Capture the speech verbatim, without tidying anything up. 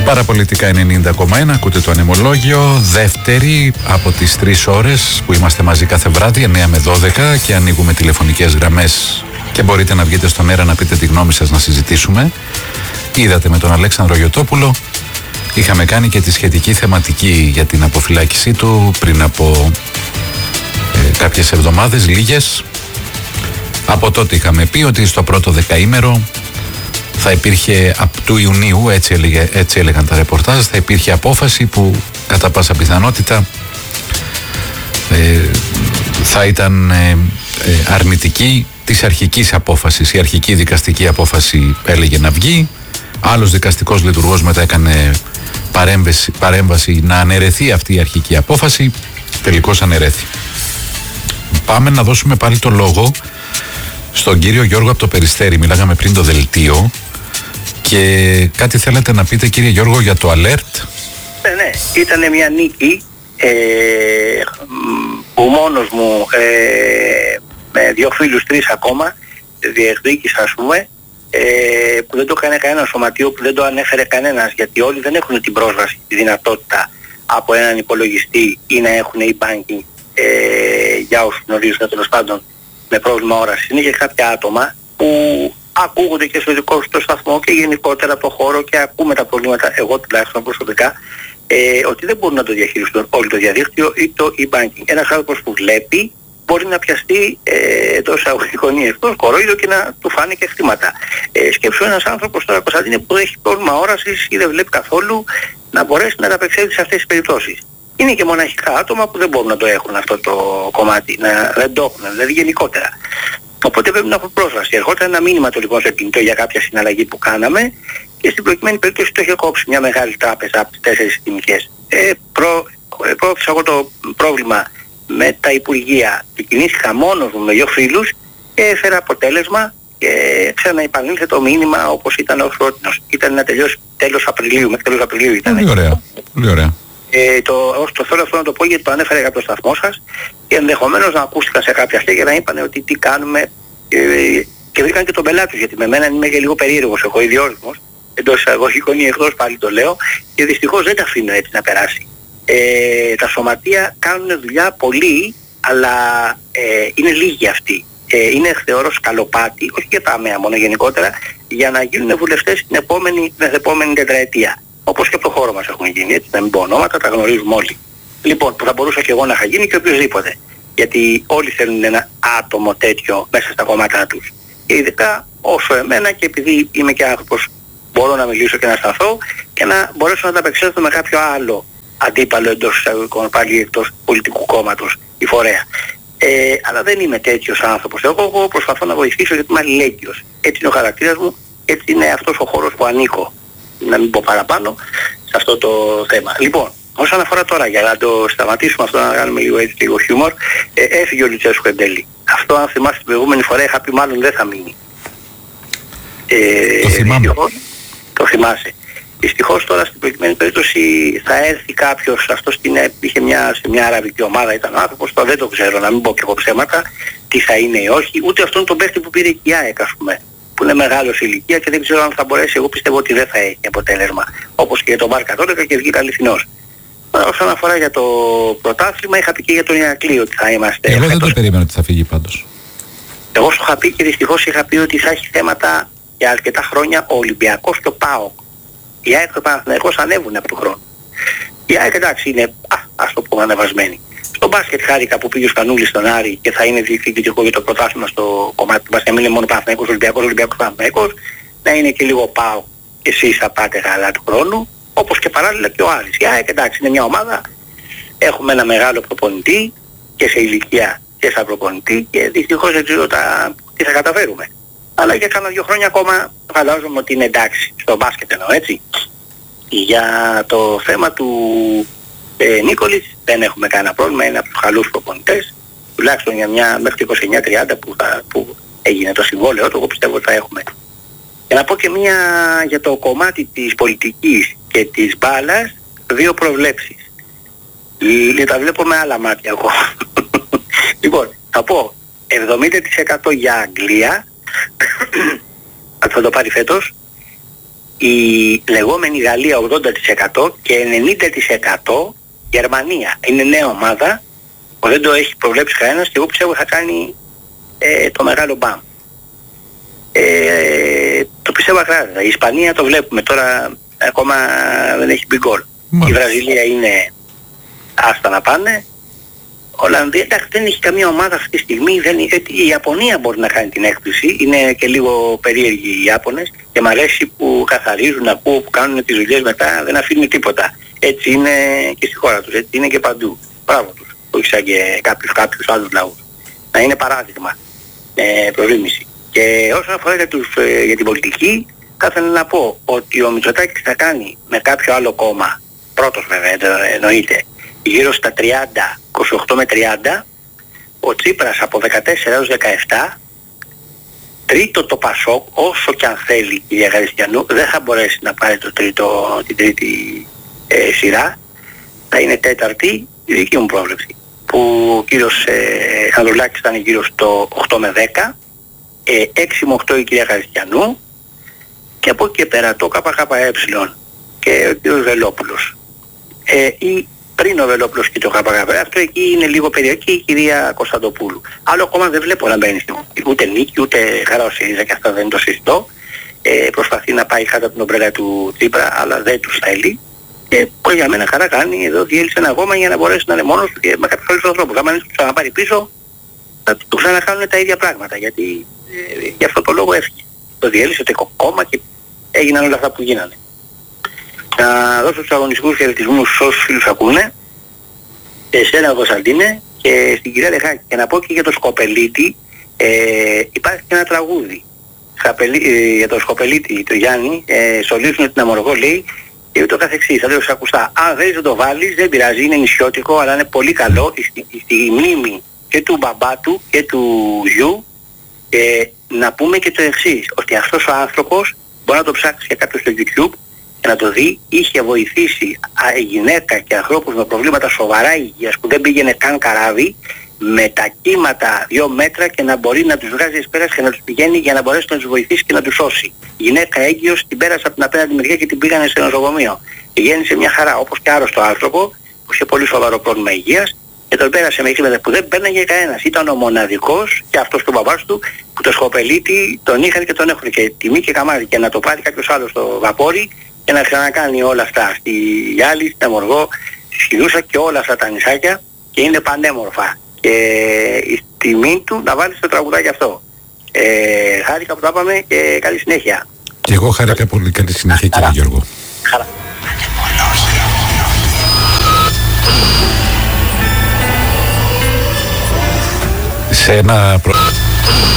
Παραπολιτικά ενενήντα κόμμα ένα, ακούτε το Ανεμολόγιο, δεύτερη από τις τρεις ώρες που είμαστε μαζί κάθε βράδυ, εννιά με δώδεκα, και ανοίγουμε τηλεφωνικές γραμμές και μπορείτε να βγείτε στον αέρα να πείτε τη γνώμη σας, να συζητήσουμε. Είδατε με τον Αλέξανδρο Γιωτόπουλο, είχαμε κάνει και τη σχετική θεματική για την αποφυλάκησή του πριν από ε, κάποιες εβδομάδες, λίγες. Από τότε είχαμε πει ότι στο πρώτο δεκαήμερο θα υπήρχε, από του Ιουνίου, έτσι, έλεγε, έτσι έλεγαν τα ρεπορτάζ, θα υπήρχε απόφαση που κατά πάσα πιθανότητα ε, θα ήταν ε, ε, αρνητική της αρχικής απόφασης. Η αρχική δικαστική απόφαση έλεγε να βγει, άλλος δικαστικός λειτουργός μετά έκανε παρέμβαση, παρέμβαση να αναιρεθεί αυτή η αρχική απόφαση, τελικώς αναιρέθη. Πάμε να δώσουμε πάλι το λόγο στον κύριο Γιώργο από το Περιστέρι. Μιλάγαμε πριν το δελτίο και κάτι θέλετε να πείτε, κύριε Γιώργο, για το alert? Ναι, ναι, ήταν μια νίκη ε, που μόνος μου ε, με δύο φίλους, τρεις ακόμα διεκδίκησα, ας πούμε, ε, που δεν το έκανε κανένα σωματείο, που δεν το ανέφερε κανένας, γιατί όλοι δεν έχουν την πρόσβαση, τη δυνατότητα από έναν υπολογιστή ή να έχουν e-banking, ε, για όσους γνωρίζουν τέλος πάντων με πρόβλημα όρασης. Είναι και κάποια άτομα που ακούγονται και στο δικό στο σταθμό και γενικότερα από το χώρο και ακούμε τα προβλήματα, εγώ τουλάχιστον προσωπικά, ε, ότι δεν μπορούν να το διαχειριστούν όλο το διαδίκτυο ή το e-banking. Ένας άνθρωπος που βλέπει μπορεί να πιαστεί ε, το εισαγωγικό εκτός κορόιδο και να του φάνε και χτήματα. Ε, σκέψου ένας άνθρωπος τώρα, Κωνσταντίνε, που έχει πρόβλημα όρασης ή δεν βλέπει καθόλου, να μπορέσει να ανταπεξέλθει σε αυτές τις περιπτώσεις. Είναι και μοναχικά άτομα που δεν μπορούν να το έχουν αυτό το κομμάτι, να, δεν το έχουν, δηλαδή γενικότερα. Οπότε πρέπει να έχουν πρόσβαση. Ερχόταν ένα μήνυμα το λοιπόν σε κινητό για κάποια συναλλαγή που κάναμε και στην προκειμένη περίπτωση το είχε κόψει μια μεγάλη τράπεζα από τις τέσσερις συστημικές. Ε, προ, ε, πρόωθησα εγώ το πρόβλημα με τα Υπουργεία και κινήθηκα μόνος μου με δύο φίλους και έφερα αποτέλεσμα και ξαναεπανήλθε το μήνυμα όπως ήταν ως πρότινος. Ήταν να τελειώσει τέλος Απριλίου, μέχρι τέλος Απριλίου ήταν. Πολύ ωραία, πολύ ωραία. Ε, το, το θέλω αυτό να το πω γιατί το ανέφερε για το σταθμό σας και ενδεχομένως να ακούστηκα σε κάποια αστεία και να είπανε ότι τι κάνουμε ε, και βρήκαν και τον πελάτη τους, γιατί με μένα είμαι και λίγο περίεργος, έχω ιδιόρυθμος, εντός εισαγωγικών ή εκτός πάλι το λέω, και δυστυχώς δεν τα αφήνω έτσι να περάσει. Ε, τα σωματεία κάνουν δουλειά πολύ, αλλά ε, είναι λίγοι αυτοί. Ε, είναι θεωρώ σκαλοπάτι, όχι για τα ΑΜΕΑ μόνο γενικότερα, για να γίνουν βουλευτές την επόμενη, την επόμενη τετραετία. Όπως και από το χώρο μας έχουν γίνει, έτσι, να μην πω ονόματα, τα γνωρίζουμε όλοι. Λοιπόν, που θα μπορούσα και εγώ να είχα γίνει και οποιοδήποτε. Γιατί όλοι θέλουν ένα άτομο τέτοιο μέσα στα κομμάτια τους. Και ειδικά όσο εμένα, και επειδή είμαι και άνθρωπος, μπορώ να μιλήσω και να σταθώ και να μπορέσω να ανταπεξέλθω με κάποιο άλλο αντίπαλο εντός εισαγωγικών, πάλι εκτός πολιτικού κόμματος ή φορέα. Ε, αλλά δεν είμαι τέτοιος άνθρωπος. Εγώ, εγώ προσπαθώ να βοηθήσω γιατί είμαι αλληλέγγυος. Έτσι είναι ο χαρακτήρας μου, έτσι είναι αυτός ο χώρος που ανήκω. Να μην πω παραπάνω σε αυτό το θέμα. Λοιπόν, όσον αφορά τώρα, για να το σταματήσουμε αυτό, να κάνουμε λίγο έτσι, λίγο χιούμορ, ε, έφυγε ο Λουτσέσκου εν τέλει. Αυτό, αν θυμάσαι την προηγούμενη φορά, είχα πει μάλλον δεν θα μείνει. Ε, το θυμάμαι. Δυστυχώς, το θυμάσαι. Δυστυχώς τώρα στην προηγούμενη περίπτωση θα έρθει κάποιος, αυτός στην, είχε μια, σε μια αραβική ομάδα, ήταν ο άνθρωπος, τώρα δεν το ξέρω, να μην πω και εγώ ψέματα, τι θα είναι ή όχι, ούτε αυτόν τον παίχτη που πήρε η ΑΕΚ, ας πούμε, που είναι μεγάλος ηλικία και δεν ξέρω αν θα μπορέσει, εγώ πιστεύω ότι δεν θα έχει αποτέλεσμα. Όπως και για τον Μπάρκα τότε και βγήκε αληθινός. Όσον αφορά για το πρωτάθλημα, είχα πει και για τον Ηρακλή ότι θα είμαστε... Εγώ δεν το περίμενα ότι θα φύγει πάντως. Εγώ σου είχα πει και δυστυχώς είχα πει ότι θα έχει θέματα για αρκετά χρόνια ο Ολυμπιακός και ο ΠΑΟΚ. Η ΑΕΚ και ο Παναθηναϊκός ανέβουν από του χρόνου. Η ΑΕΚ εντάξει είναι, α, ας το πούμε, ανεβασμένη. Στο μπάσκετ χάρηκα που πήγε ο Σπανούλης στον Άρη και θα είναι διεκδικητικό για το πρωτάθλημα στο κομμάτι του μπάσκετ. Να μην είναι μόνο Παναθηναϊκός, Ολυμπιακός, Ολυμπιακός, Παναθηναϊκός. Να είναι και λίγο ΠΑΟΚ και εσείς θα πάτε καλά του χρόνου. Όπως και παράλληλα και ο Άρης. Η ΑΕΚ εντάξει είναι μια ομάδα. Έχουμε ένα μεγάλο προπονητή και σε ηλικία και σαν προπονητή και δυστυχώς δεν ξέρω τα, τι θα καταφέρουμε. Αλλά για κάνα δύο χρόνια ακόμα φαντάζομαι ότι είναι εντάξει. Στο μπάσκετ εννοώ, έτσι. Για το θέμα του ε, Νίκολης δεν έχουμε κανένα πρόβλημα, είναι από τους καλούς προπονητές. Τουλάχιστον για μια μέχρι είκοσι εννιά τριάντα που, που έγινε το συμβόλαιο του, εγώ πιστεύω ότι θα έχουμε. Και να πω και μια για το κομμάτι της πολιτικής και της μπάλας, δύο προβλέψεις. Λ, τα βλέπω με άλλα μάτια εγώ. Λοιπόν, θα πω εβδομήντα τοις εκατό για Αγγλία, θα το πάρει φέτος, η λεγόμενη Γαλλία ογδόντα τοις εκατό και ενενήντα τοις εκατό Γερμανία. Είναι νέα ομάδα που δεν το έχει προβλέψει κανένας και εγώ πιστεύω θα κάνει ε, το μεγάλο μπαμ. Ε, το πιστεύω ακράδαντα. Η Ισπανία το βλέπουμε τώρα, ακόμα δεν έχει μπει γκολ. Η Βραζιλία είναι άστα να πάνε. Ολλανδία, εντάξει, δεν έχει καμία ομάδα αυτή τη στιγμή. Δεν, η Ιαπωνία μπορεί να κάνει την έκπληξη. Είναι και λίγο περίεργοι οι Ιάπωνες και μου αρέσει που καθαρίζουν, ακούω που κάνουν τις δουλειές μετά, δεν αφήνουν τίποτα. Έτσι είναι και στη χώρα τους, έτσι είναι και παντού. Μπράβο τους, όχι σαν και κάποιους, κάποιους άλλους λαούς. Να είναι παράδειγμα, ε, προρίμηση. Και όσον αφορά για, τους, ε, για την πολιτική, θα ήθελα να πω ότι ο Μητσοτάκης θα κάνει με κάποιο άλλο κόμμα, πρώτος βέβαια εννοείται, γύρω στα τριάντα, είκοσι οκτώ με τριάντα, ο Τσίπρας από δεκατέσσερα έως δεκαεπτά, τρίτο το Πασόκ, όσο και αν θέλει η κυρία Γαριστιανού, δεν θα μπορέσει να πάρει το τρίτο, την τρίτη ε, σειρά, θα είναι τέταρτη, η δική μου πρόβλεψη, που ο κύριος ε, Ανδρουλάκης θα είναι γύρω στο οκτώ με δέκα, ε, έξι με οκτώ η κυρία Γαριστιανού και από εκεί και πέρα το ΚΚΕ και ο κύριος Βελόπουλος. Ε, η, πριν ο Βελόπουλος και το ΚΚΕ, αυτό εκεί είναι λίγο περίεργο, και η κυρία Κωνσταντοπούλου. Άλλο ακόμα δεν βλέπω να μπαίνει στην ούτε Νίκη, ούτε Χαρά ο ΣΥΡΙΖΑ, και αυτά δεν το συζητώ. Ε, προσπαθεί να πάει κάτω από την ομπρέλα του Τσίπρα, αλλά δεν του θέλει. Και που για μένα χαρά κάνει, εδώ διέλυσε ένα κόμμα για να μπορέσει να είναι μόνος του και με κάποιους άλλους ανθρώπους. Αν του ξαναπάρει πίσω, θα του ξανακάνουν τα ίδια πράγματα, γιατί ε, γι' αυτό το λόγο έφυγε. Το διέλυσε το κόμμα και έγιναν όλα αυτά που γίνανε. Να δώσω τους αγωνιστικούς χαιρετισμούς στους όσους φίλους ακούνε, εσένα Κωνσταντίνε και στην κυρία Λεχάκη. Και να πω και για το Σκοπελίτη, ε, υπάρχει και ένα τραγούδι Σκαπελί, ε, για το Σκοπελίτη, το Γιάννη, ε, σωλήσουν την Αμοργό, λέει, και ούτω καθεξής. Θα λέω σε ακουστά. Αν δεν το βάλεις, δεν πειράζει, είναι νησιώτικο, αλλά είναι πολύ καλό στη, στη μνήμη και του μπαμπά του και του γιου. Και να πούμε και το εξής, ότι αυτός ο άνθρωπος μπορεί να το ψάξει για κάποιος στο YouTube και να το δει, είχε βοηθήσει γυναίκα και ανθρώπους με προβλήματα σοβαρά υγείας που δεν πήγαινε καν καράβι, με τα κύματα δύο μέτρα και να μπορεί να τους βγάζει εις πέρας και να τους πηγαίνει για να μπορέσει να τους βοηθήσει και να τους σώσει. Η γυναίκα έγκυος την πέρασε από την απέναντι μεριά και την πήγανε σε νοσοκομείο. Και γέννησε μια χαρά, όπως και άρρωστο άνθρωπο που είχε πολύ σοβαρό πρόβλημα υγείας και τον πέρασε με χρήματα που δεν παίρναγε κανένας. Ήταν ο μοναδικός και αυτός και ο μπαμπάς του που το Σκοπελίτη τον είχαν και τον έχουν και τιμή και καμάρι, και να το πάρει κάποιος άλλος στο βαπόρι και να ξανακάνει όλα αυτά στη Γιάλη, στην Αμοργό, στη Σκηνούσα και όλα αυτά τα νησάκια, και είναι πανέμορφα. Και η τιμή του να βάλει το τραγουδάκι αυτό. Ε, χάρηκα που τα είπαμε και καλή συνέχεια. Και εγώ χάρηκα πολύ, καλή συνέχεια κύριε Γιώργο. Χαρά. Σε ένα προ...